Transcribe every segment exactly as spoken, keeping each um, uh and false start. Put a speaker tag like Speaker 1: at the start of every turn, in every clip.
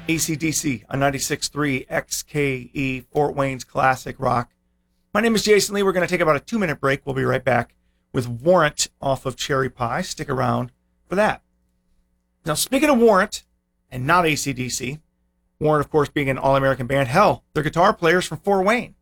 Speaker 1: A C D C on ninety-six point three X K E, Fort Wayne's classic rock. My name is Jason Lee. We're going to take about a two-minute break. We'll be right back with Warrant off of Cherry Pie. Stick around for that. Now, speaking of Warrant, and not A C D C, Warrant, of course, being an all-American band, hell, they're guitar players from Fort Wayne.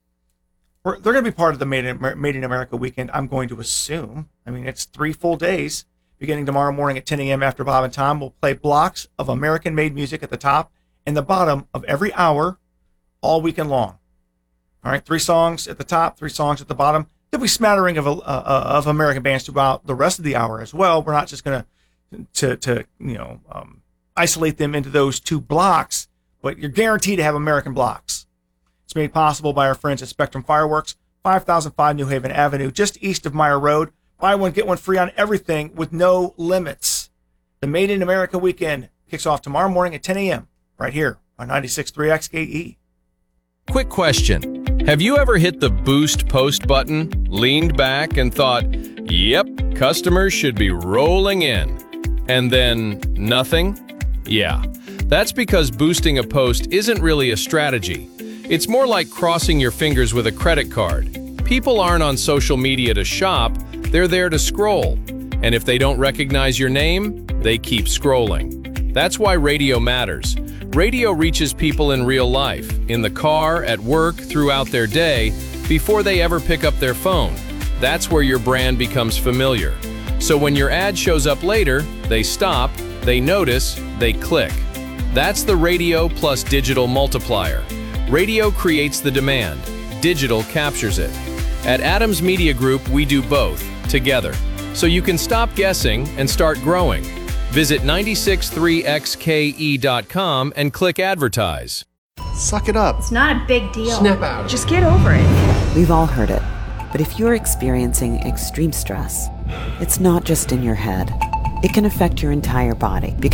Speaker 1: We're, they're going to be part of the Made in, Made in America weekend, I'm going to assume. I mean, it's three full days. Beginning tomorrow morning at ten a.m. after Bob and Tom will play blocks of American-made music at the top and the bottom of every hour all weekend long. All right, three songs at the top, three songs at the bottom. There'll be smattering of uh, of American bands throughout the rest of the hour as well. We're not just going to to you know um, isolate them into those two blocks, but you're guaranteed to have American blocks. It's made possible by our friends at Spectrum Fireworks, five thousand five New Haven Avenue, just east of Meyer Road. Buy one, get one free on everything with no limits. The Made in America weekend kicks off tomorrow morning at ten a.m. right here on ninety-six point three X K E.
Speaker 2: Quick question. Have you ever hit the boost post button, leaned back and thought, yep, customers should be rolling in, and then nothing? Yeah, that's because boosting a post isn't really a strategy. It's more like crossing your fingers with a credit card. People aren't on social media to shop, they're there to scroll. And if they don't recognize your name, they keep scrolling. That's why radio matters. Radio reaches people in real life, in the car, at work, throughout their day, before they ever pick up their phone. That's where your brand becomes familiar. So when your ad shows up later, they stop, they notice, they click. That's the radio plus digital multiplier. Radio creates the demand. Digital captures it. At Adams Media Group, we do both, together. So you can stop guessing and start growing. Visit ninety-six point three X K E dot com and click advertise.
Speaker 3: Suck it up.
Speaker 4: It's not a big deal.
Speaker 3: Snap out.
Speaker 4: Just get over it.
Speaker 5: We've all heard it. But if you're experiencing extreme stress, it's not just in your head. It can affect your entire body.